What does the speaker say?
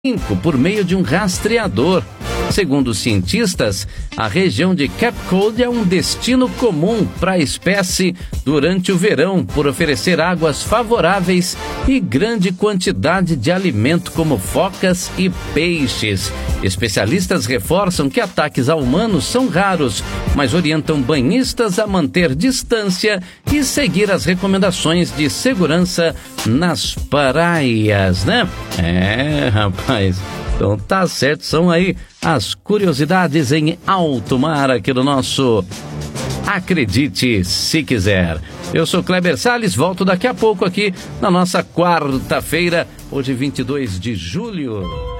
por meio de um rastreador. Segundo os cientistas, a região de Cape Cod é um destino comum para a espécie durante o verão, por oferecer águas favoráveis e grande quantidade de alimento como focas e peixes. Especialistas reforçam que ataques a humanos são raros, mas orientam banhistas a manter distância e seguir as recomendações de segurança nas praias, né? Rapaz, então tá certo, são aí as curiosidades em alto mar aqui do nosso Acredite Se Quiser. Eu sou Kleber Salles, volto daqui a pouco aqui na nossa quarta-feira, hoje 22 de julho.